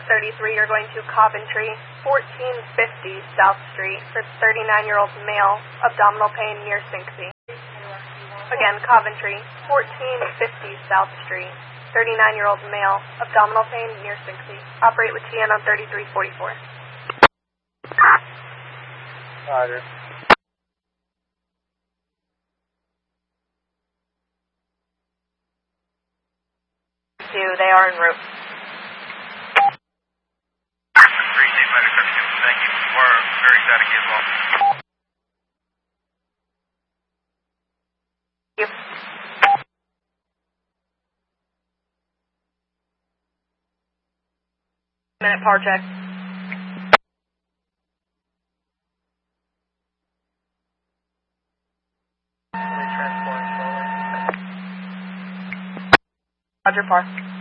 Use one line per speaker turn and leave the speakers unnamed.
33, you're going to Coventry, 1450 South Street for 39-year-old male, abdominal pain near syncope. Again, Coventry, 1450 South Street, 39-year-old male, abdominal pain near syncope. Operate with TN on 3344.
Roger.
They are en route.
Appreciate medical. Thank you. We're very static as well.
Thank you. Minute power check. Roger, par.